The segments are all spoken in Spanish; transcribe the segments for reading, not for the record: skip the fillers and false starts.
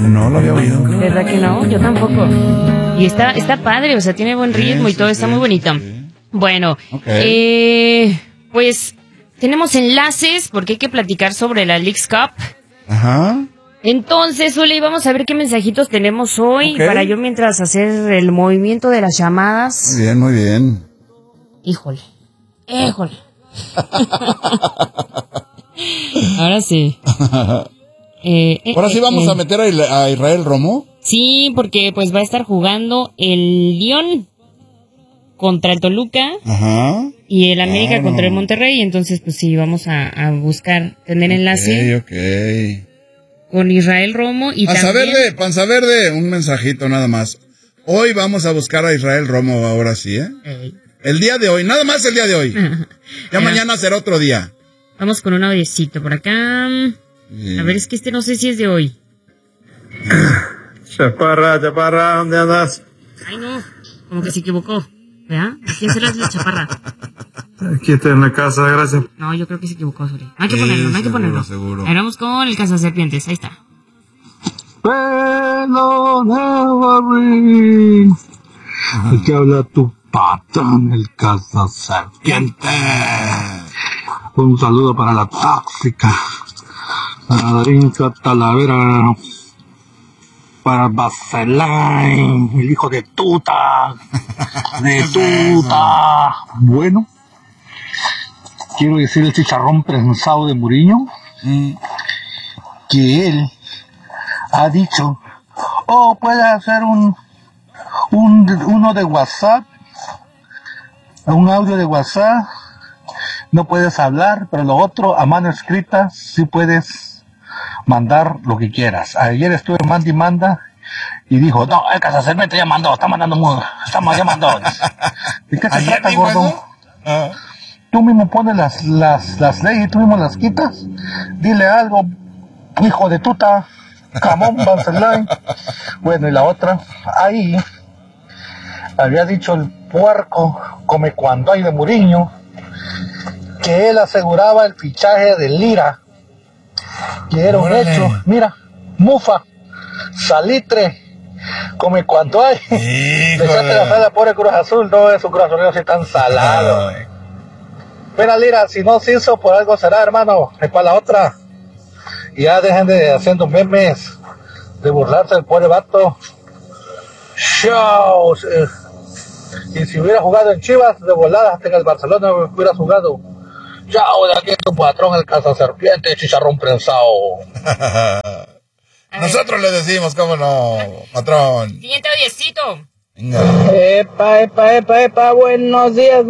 No lo había oído. ¿Verdad que no? Yo tampoco. Y está padre, o sea, tiene buen ritmo y todo, está muy bonito. Sí. Bueno, pues tenemos enlaces porque hay que platicar sobre la Leagues Cup. Ajá. Entonces, Uli, vamos a ver qué mensajitos tenemos hoy para yo mientras hacer el movimiento de las llamadas. Muy bien, muy bien. Híjole. Ahora sí. Ahora sí vamos a meter a Israel Romo. Sí, porque pues va a estar jugando el Lyon contra el Toluca. Ajá. Y el América contra el Monterrey. Entonces, pues sí, vamos a buscar tener enlace con Israel Romo y Panza Verde, un mensajito nada más. Hoy vamos a buscar a Israel Romo, ahora sí, El día de hoy, nada más el día de hoy. Ya mañana será otro día. Vamos con un audiecito por acá. Sí. A ver, es que no sé si es de hoy. Chaparra, ¿dónde andas? Ay, no, como que se equivocó. ¿Verdad? ¿A quién se la Chaparra? Aquí está en la casa, gracias. No, yo creo que se equivocó, Suri. No hay que ponerlo. Seguro. Ahora vamos con el cazaserpientes, ahí está. Pero never ring. Aquí habla tu patrón, el cazaserpientes. Un saludo para la tóxica, para Darinka Talavera, para Baselay, el hijo de Tuta, Bueno, quiero decir el chicharrón prensado de Mourinho, que él ha dicho, puede hacer uno de WhatsApp, un audio de WhatsApp. No puedes hablar, pero lo otro, a mano escrita, sí puedes mandar lo que quieras. Ayer estuve manda y dijo, no, el cazaserpiente ya mandó, ya mandó. ¿De qué se trata, gordo? Tú mismo pones las leyes y tú mismo las quitas. Dile algo, hijo de tuta, camón, Banzelay. Bueno, y la otra, ahí, había dicho el puerco, come cuando hay de Mourinho, que él aseguraba el fichaje de Lira, que era un hecho. Mira, mufa, salitre, come cuanto hay. Le echaste la sal a pobre Cruz Azul, no, esos Cruz Azulinos sí tan salados. Mira, Lira, si no se hizo, por algo será, hermano, es para la otra. Y ya dejen de haciendo memes, de burlarse del pobre vato. Show. Y si hubiera jugado en Chivas, de volada, hasta en el Barcelona hubiera jugado. Chao, de aquí tu patrón, el cazaserpiente, chicharrón prensado. Nosotros le decimos, ¿cómo no, patrón? Siguiente audiecito. Epa, buenos días.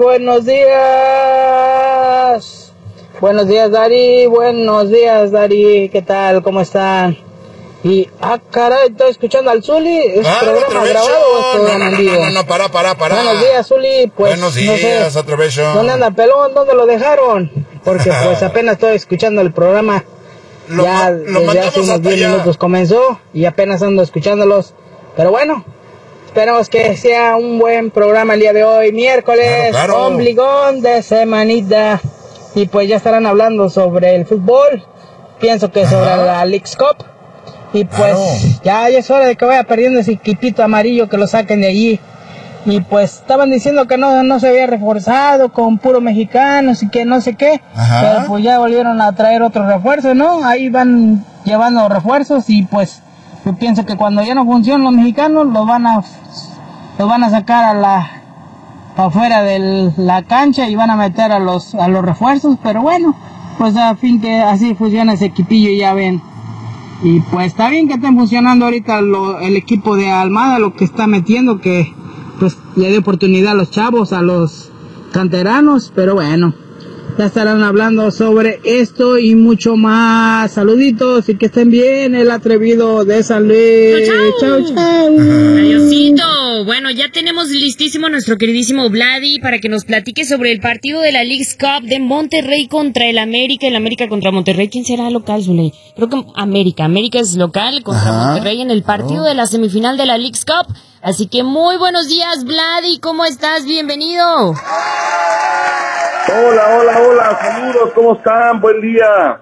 Buenos días, Dari, ¿qué tal? ¿Cómo están? Y, caray, estoy escuchando al Zuli. ¿Es programa grabado o esto en vivo? No, para. Buenos días, Zuli. Pues, buenos días, otro beso. ¿Dónde anda Pelón? ¿Dónde lo dejaron? Porque, pues, apenas estoy escuchando el programa. Desde hace unos 10 minutos comenzó y apenas ando escuchándolos. Pero bueno, esperemos que sea un buen programa el día de hoy, miércoles, claro. Ombligón de semanita. Y pues ya estarán hablando sobre el fútbol. Pienso que sobre la Leagues Cup. Y pues ya es hora de que vaya perdiendo ese equipito amarillo, que lo saquen de allí. Y pues estaban diciendo que no se había reforzado con puro mexicanos y que no sé qué. Pero pues ya volvieron a traer otros refuerzos, ¿no? Ahí van llevando refuerzos y pues yo pienso que cuando ya no funcionan los mexicanos los van a sacar afuera de la cancha y van a meter a los refuerzos. Pero bueno, pues a fin que así funciona ese equipillo, ya ven. Y pues está bien que estén funcionando ahorita el equipo de Almada, lo que está metiendo, que pues le dio oportunidad a los chavos, a los canteranos, pero bueno, ya estarán hablando sobre esto y mucho más. Saluditos y que estén bien, el atrevido de San Luis. Chao. Adiosito. Bueno, ya tenemos listísimo a nuestro queridísimo Vladi para que nos platique sobre el partido de la Leagues Cup de Monterrey contra el América contra Monterrey. ¿Quién será local, Zuley? Creo que América es local contra Monterrey en el partido de la semifinal de la Leagues Cup. Así que muy buenos días, Vladi, ¿cómo estás? Bienvenido. Hola, saludos, ¿cómo están? Buen día.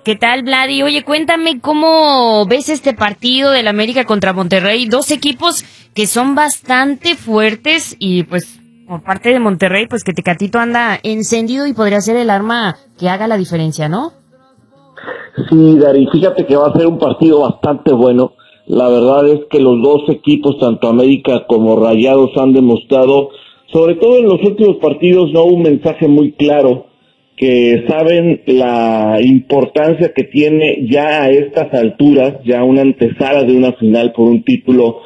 ¿Qué tal, Vladi? Oye, cuéntame cómo ves este partido del América contra Monterrey. Dos equipos que son bastante fuertes y pues por parte de Monterrey, pues que Tecatito anda encendido y podría ser el arma que haga la diferencia, ¿no? Sí, Dari, fíjate que va a ser un partido bastante bueno. La verdad es que los dos equipos, tanto América como Rayados, han demostrado, sobre todo en los últimos partidos, ¿no?, un mensaje muy claro, que saben la importancia que tiene ya a estas alturas, ya una antesala de una final por un título,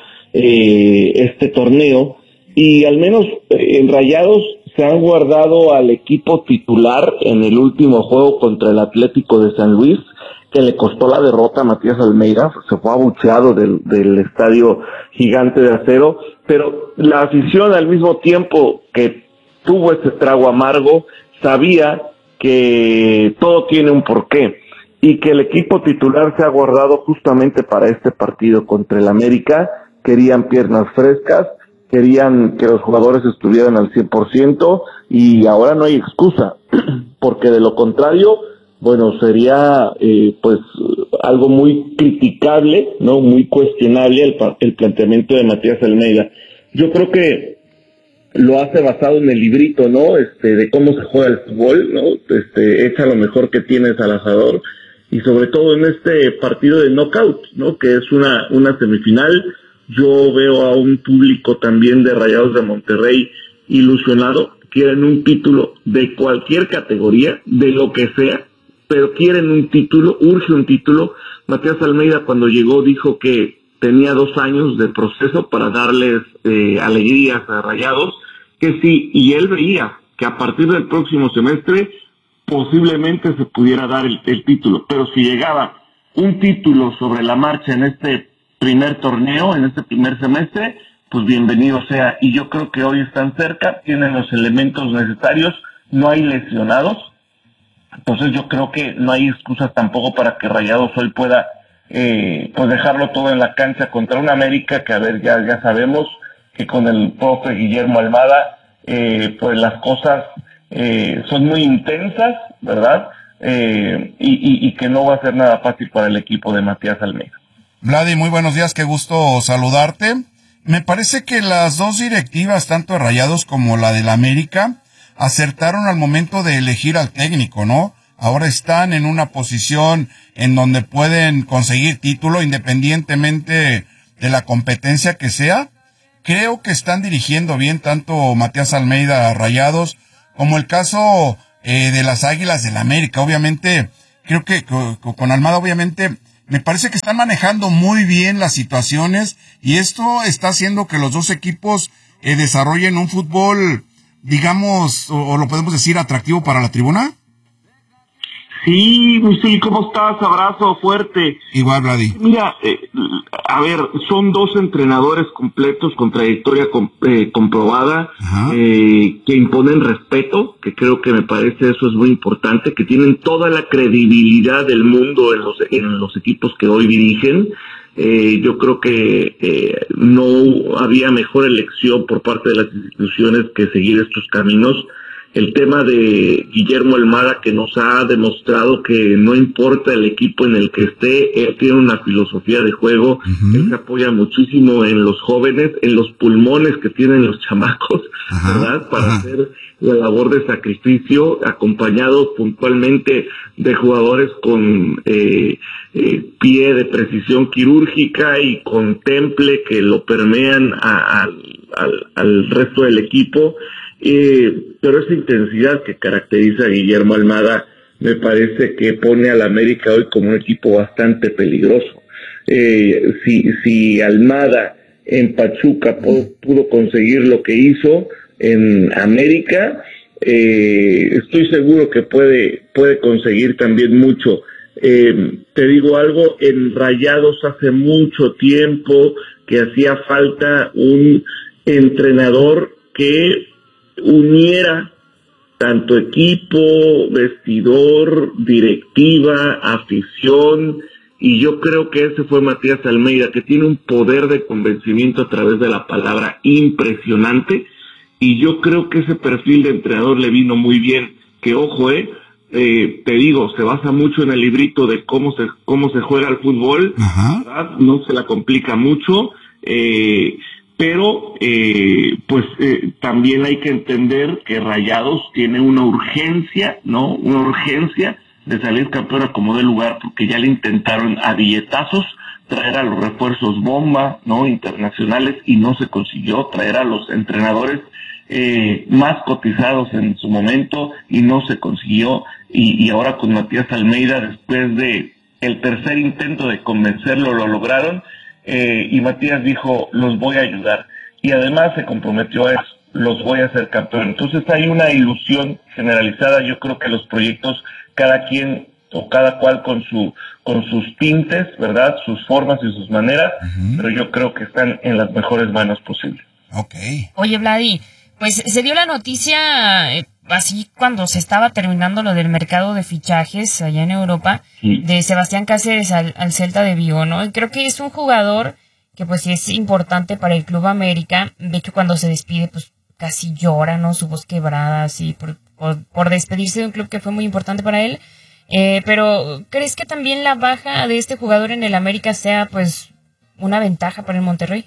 este torneo, y al menos en Rayados se han guardado al equipo titular en el último juego contra el Atlético de San Luis, que le costó la derrota a Matías Almeida, se fue abucheado del estadio Gigante de Acero, pero la afición, al mismo tiempo que tuvo ese trago amargo, sabía que todo tiene un porqué y que el equipo titular se ha guardado justamente para este partido contra el América. Querían piernas frescas, querían que los jugadores estuvieran al 100% y ahora no hay excusa, porque de lo contrario, bueno, sería pues algo muy criticable, ¿no?, muy cuestionable el planteamiento de Matías Almeida. Yo creo que lo hace basado en el librito, ¿no?, de cómo se juega el fútbol, ¿no?, echa lo mejor que tienes al asador, y sobre todo en este partido de knockout, ¿no?, que es una semifinal. Yo veo a un público también de Rayados de Monterrey ilusionado, quieren un título de cualquier categoría, de lo que sea, pero quieren un título, urge un título. Matías Almeida, cuando llegó, dijo que tenía 2 años de proceso para darles alegrías a Rayados, que sí, y él veía que a partir del próximo semestre posiblemente se pudiera dar el título, pero si llegaba un título sobre la marcha en este primer torneo, en este primer semestre, pues bienvenido sea, y yo creo que hoy están cerca, tienen los elementos necesarios, no hay lesionados. Entonces yo creo que no hay excusas tampoco para que Rayados hoy pueda pues dejarlo todo en la cancha contra un América que, a ver, ya sabemos que con el profe Guillermo Almada pues las cosas son muy intensas, ¿verdad? Y que no va a ser nada fácil para el equipo de Matías Almeida. Vladi, muy buenos días, qué gusto saludarte. Me parece que las dos directivas, tanto de Rayados como la del América, acertaron al momento de elegir al técnico, ¿no? Ahora están en una posición en donde pueden conseguir título independientemente de la competencia que sea. Creo que están dirigiendo bien tanto Matías Almeida a Rayados como el caso de las Águilas del América. Obviamente, creo que con Almada, obviamente, me parece que están manejando muy bien las situaciones y esto está haciendo que los dos equipos desarrollen un fútbol, digamos, o lo podemos decir, atractivo para la tribuna. Sí, ¿cómo estás? Abrazo fuerte. Igual, Vladi. Mira, a ver, son dos entrenadores completos con trayectoria comprobada, que imponen respeto, que creo que me parece eso es muy importante, que tienen toda la credibilidad del mundo en los equipos que hoy dirigen. Yo creo que no había mejor elección por parte de las instituciones que seguir estos caminos. El tema de Guillermo Almada, que nos ha demostrado que no importa el equipo en el que esté, él tiene una filosofía de juego, él se apoya muchísimo en los jóvenes, en los pulmones que tienen los chamacos, ¿verdad? Para hacer la labor de sacrificio, acompañado puntualmente de jugadores con pie de precisión quirúrgica y con temple que lo permean al resto del equipo. Pero esa intensidad que caracteriza a Guillermo Almada me parece que pone al América hoy como un equipo bastante peligroso. Si Almada en Pachuca pudo conseguir lo que hizo en América, estoy seguro que puede conseguir también mucho. Te digo algo, en Rayados hace mucho tiempo que hacía falta un entrenador que uniera tanto equipo, vestidor, directiva, afición, y yo creo que ese fue Matías Almeida, que tiene un poder de convencimiento a través de la palabra impresionante, y yo creo que ese perfil de entrenador le vino muy bien, que ojo, te digo, se basa mucho en el librito de cómo se juega el fútbol, ¿verdad? No se la complica mucho, pero también hay que entender que Rayados tiene una urgencia, ¿no? Una urgencia de salir campeona como de lugar, porque ya le intentaron a billetazos traer a los refuerzos bomba, ¿no? Internacionales, y no se consiguió traer a los entrenadores más cotizados en su momento, y no se consiguió, y ahora con Matías Almeida, después de el tercer intento de convencerlo, lo lograron, y Matías dijo, los voy a ayudar, y además se comprometió a eso, los voy a hacer campeón. Entonces hay una ilusión generalizada. Yo creo que los proyectos, cada quien o cada cual con sus tintes, ¿verdad? Sus formas y sus maneras, pero yo creo que están en las mejores manos posibles. Okay. Oye, Vladi, pues se dio la noticia así cuando se estaba terminando lo del mercado de fichajes allá en Europa, de Sebastián Cáceres al Celta de Vigo, ¿no? Y creo que es un jugador que pues sí es importante para el Club América. De hecho, cuando se despide, pues casi llora, ¿no? Su voz quebrada, así, por despedirse de un club que fue muy importante para él. Pero, ¿crees que también la baja de este jugador en el América sea, pues, una ventaja para el Monterrey?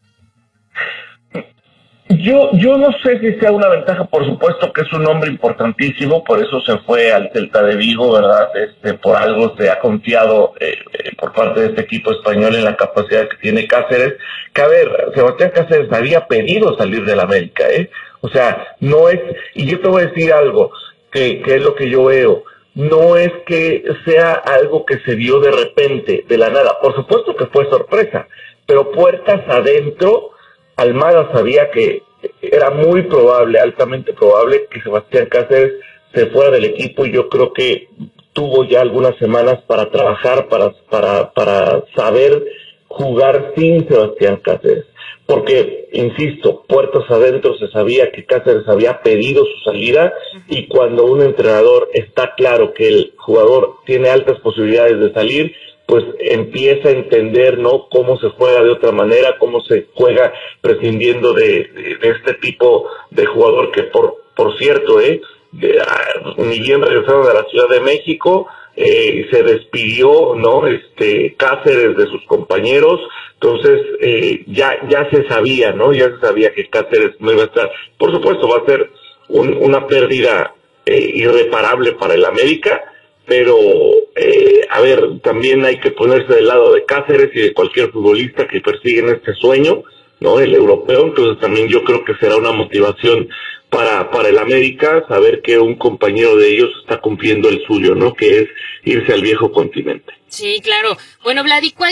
Yo no sé si sea una ventaja, por supuesto que es un hombre importantísimo, por eso se fue al Celta de Vigo, ¿verdad? Por algo se ha confiado por parte de este equipo español en la capacidad que tiene Cáceres, que a ver, Sebastián Cáceres había pedido salir del América, o sea, no es, y yo te voy a decir algo, que es lo que yo veo, no es que sea algo que se dio de repente, de la nada, por supuesto que fue sorpresa, pero puertas adentro, Almada sabía que era muy probable, altamente probable, que Sebastián Cáceres se fuera del equipo, y yo creo que tuvo ya algunas semanas para trabajar, para saber jugar sin Sebastián Cáceres. Porque, insisto, puertas adentro se sabía que Cáceres había pedido su salida, y cuando un entrenador está claro que el jugador tiene altas posibilidades de salir, pues empieza a entender, ¿no?, cómo se juega de otra manera, cómo se juega prescindiendo de este tipo de jugador que, por cierto, ni bien regresaron a la Ciudad de México, se despidió, ¿no?, Cáceres de sus compañeros. Entonces, ya se sabía, ¿no?, ya se sabía que Cáceres no iba a estar. Por supuesto, va a ser una pérdida irreparable para el América, pero, a ver, también hay que ponerse del lado de Cáceres y de cualquier futbolista que persiguen este sueño, ¿no?, el europeo. Entonces también yo creo que será una motivación para el América saber que un compañero de ellos está cumpliendo el suyo, ¿no?, que es irse al viejo continente. Sí, claro. Bueno, Vladi, ¿cuál